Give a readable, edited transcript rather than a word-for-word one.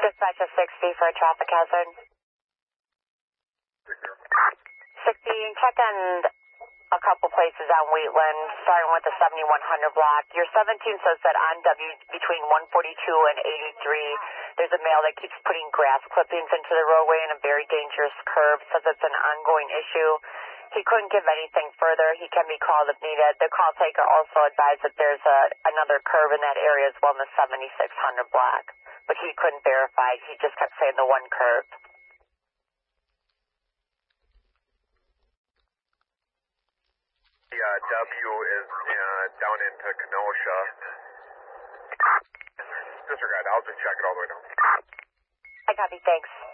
Dispatch a 60 for a traffic hazard. 60, check in a couple places on Wheatland, starting with the 7100 block. Your 17 says that on W between 142 and 83, there's a male that keeps putting grass clippings into the roadway in a very dangerous curve, says it's an ongoing issue. He couldn't give anything further. He can be called if needed. The call taker also advised that there's another curve in that area as well in the 7600 block, but he couldn't verify. He just kept saying the one curve. W is down into Kenosha. Disregard, I'll just check it all the way down. I copy, thanks.